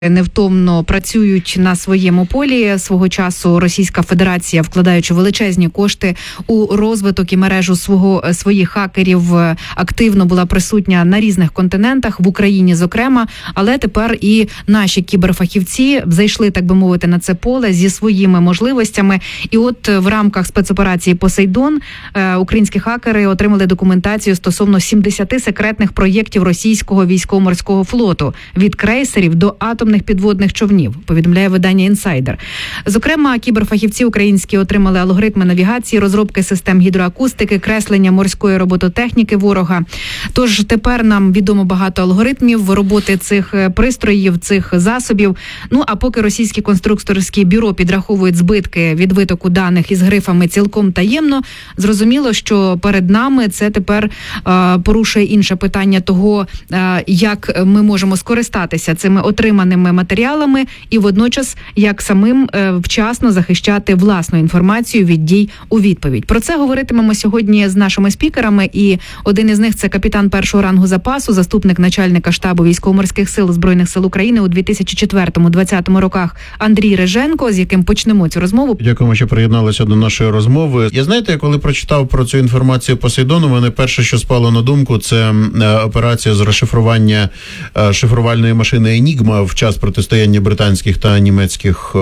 невтомно працюють на своєму полі. Свого часу Російська Федерація, вкладаючи величезні кошти у розвиток і мережу своїх хакерів, активно була присутня на різних континентах, в Україні зокрема, але тепер і наші кіберфахівці зайшли, так би мовити, на це поле зі своїми можливостями. І от в рамках спецоперації «Посейдон» українські хакери отримали документацію стосовно 70 секретних проєктів російського військово-морського флоту від крейсерів до атомних підводних човнів, повідомляє видання «Інсайдер». Зокрема, кіберфахівці українські отримали алгоритми навігації, розробки систем гідроакустики, креслення морської робототехніки ворога. Тож тепер нам відомо багато алгоритмів роботи цих пристроїв, цих засобів. Ну, а поки російські конструкторські бюро підраховують збитки від витоку даних із грифами цілком таємно, зрозуміло, що перед нами це тепер порушує інше питання того, як ми можемо скористатися цими отриманими матеріалами і водночас як самим вчасно захищати власну інформацію від дій у відповідь. Про це говоритимемо сьогодні з нашими спікерами, і один із них – це капітан першого рангу запасу, заступник начальника штабу військово-морських сил Збройних сил України у 2004-2020 роках Андрій Риженко, з яким почнемо цю розмову. Дякуємо, що приєдналися до нашої розмови. Я коли прочитав про цю інформацію «Посейдону», мене перше, що спало на думку, це операція з розшифрування шифрувальної машини «Енігма» в час протистояння британських та німецьких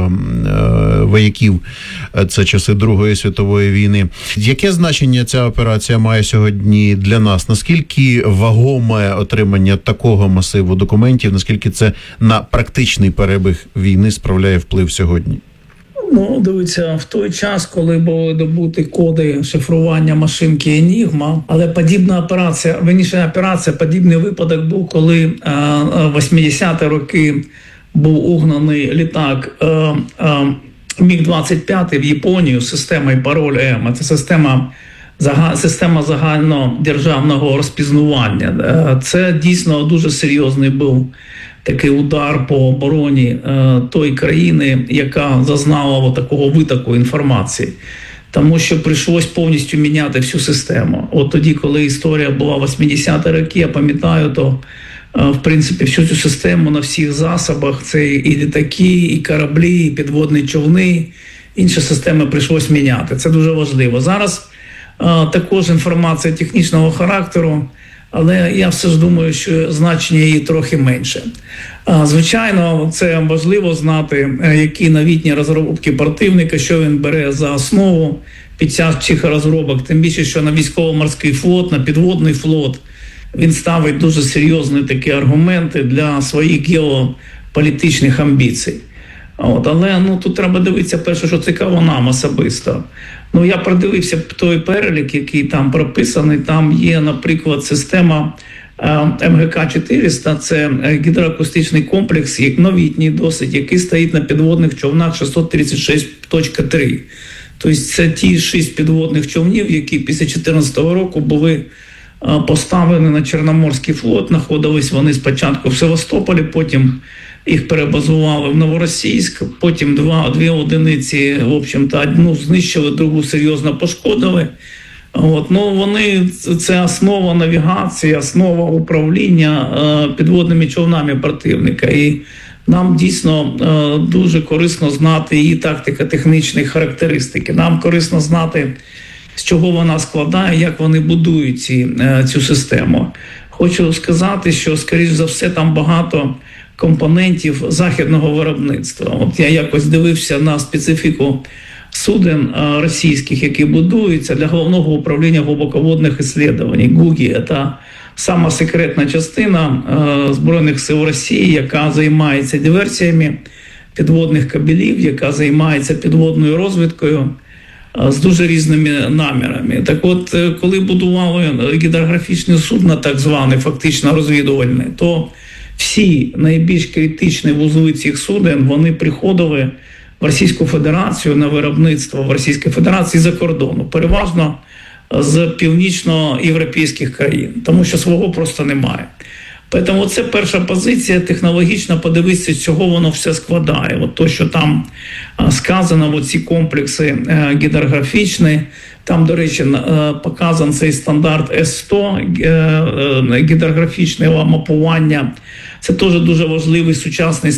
вояків. Це часи Другої світової війни. Яке значення ця операція має сьогодні для нас? Наскільки вагоме отримання такого масиву документів, наскільки це на практичний перебіг війни справляє вплив сьогодні? Ну, дивіться, в той час, коли були добуті коди шифрування машинки «Енігма», але подібна операція, подібний випадок був, коли в 80-ті роки був угнаний літак МіГ-25 в Японію з системою пароль-М. Це система загальнодержавного розпізнавання. Це дійсно дуже серйозний був такий удар по обороні тої країни, яка зазнала такого витоку інформації. Тому що прийшлось повністю міняти всю систему. От тоді, коли історія була 80-ті роки, я пам'ятаю, то в принципі всю цю систему на всіх засобах, це і літаки, і кораблі, і підводні човни, інші системи прийшлось міняти. Це дуже важливо. Зараз також інформація технічного характеру, але я все ж думаю, що значення її трохи менше. Звичайно, це важливо знати, які новітні розробки противника, що він бере за основу під час цих розробок. Тим більше, що на військово-морський флот, на підводний флот він ставить дуже серйозні такі аргументи для своїх геополітичних амбіцій. Але тут треба дивитися перше, що цікаво нам особисто. Я продивився той перелік, який там прописаний. Там є, наприклад, система МГК-400, це гідроакустичний комплекс, новітній досить, який стоїть на підводних човнах 636.3. Тобто це ті 6 підводних човнів, які після 2014 року були поставлені на Чорноморський флот. Знаходились вони спочатку в Севастополі, потім їх перебазували в Новоросійськ, потім дві одиниці, в общем-то, одну знищили, другу серйозно пошкодили. Це основа навігації, основа управління підводними човнами противника. І нам дійсно дуже корисно знати її тактико-технічні характеристики. Нам корисно знати, з чого вона складає, як вони будують цю систему. Хочу сказати, що, скоріш за все, там багато компонентів західного виробництва. Я якось дивився на специфіку суден російських, які будуються для Головного управління глибоководних досліджень. ГУГІ – це сама секретна частина Збройних сил Росії, яка займається диверсіями підводних кабелів, яка займається підводною розвідкою з дуже різними намірами. Так от, коли будували гідрографічні судна, так звані, фактично розвідувальні, то всі найбільш критичні вузли цих суден, вони приходили в Російську Федерацію на виробництво в Російській Федерації за кордону, переважно з північноєвропейських країн, тому що свого просто немає. Тому це перша позиція, технологічно подивитися, з чого воно все складає. То, що там сказано, ці комплекси гідрографічні, там, до речі, показаний цей стандарт С100, гідрографічне мапування Це теж дуже важливий сучасний